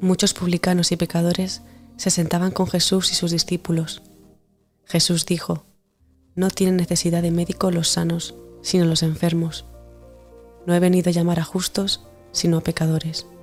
muchos publicanos y pecadores se sentaban con Jesús y sus discípulos. Jesús dijo: «No tienen necesidad de médico los sanos, sino los enfermos. No he venido a llamar a justos, sino a pecadores».